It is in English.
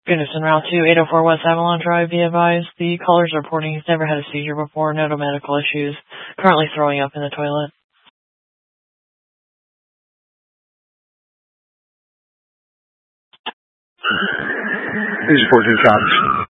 Goodison Route 2, 804 West Avalon Drive, be advised. The caller's reporting he's never had a seizure before, no medical issues. Currently throwing up in the toilet. These are 14 shots.